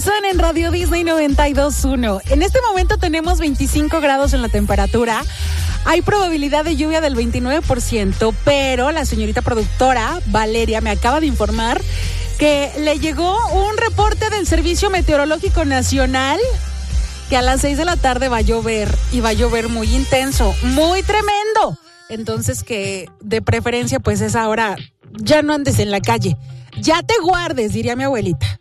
Jason en Radio Disney 92.1. En este momento tenemos 25 grados en la temperatura. Hay probabilidad de lluvia del 29%, pero la señorita productora, Valeria, me acaba de informar que le llegó un reporte del Servicio Meteorológico Nacional que a las 6 de la tarde va a llover, y va a llover muy intenso, muy tremendo. Entonces que de preferencia pues es ahora, ya no andes en la calle, ya te guardes, diría mi abuelita.